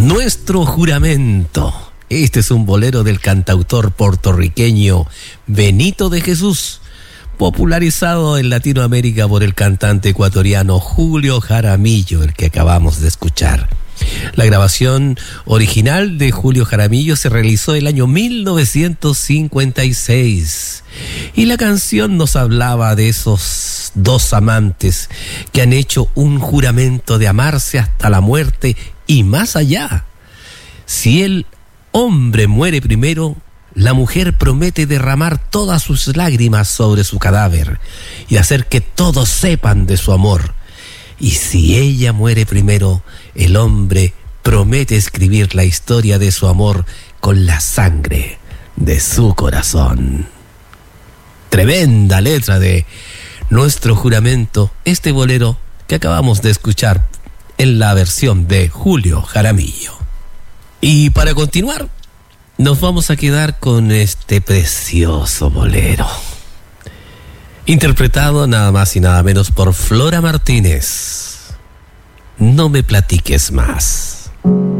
Nuestro juramento. Este es un bolero del cantautor puertorriqueño Benito de Jesús, popularizado en Latinoamérica por el cantante ecuatoriano Julio Jaramillo, el que acabamos de escuchar. La grabación original de Julio Jaramillo se realizó el año 1956 y la canción nos hablaba de esos dos amantes que han hecho un juramento de amarse hasta la muerte y más allá. Si el hombre muere primero, la mujer promete derramar todas sus lágrimas sobre su cadáver y hacer que todos sepan de su amor. Y si ella muere primero, el hombre promete escribir la historia de su amor con la sangre de su corazón. Tremenda letra de Nuestro Juramento, este bolero que acabamos de escuchar en la versión de Julio Jaramillo. Y para continuar, nos vamos a quedar con este precioso bolero, interpretado nada más y nada menos por Flora Martínez. No me platiques más.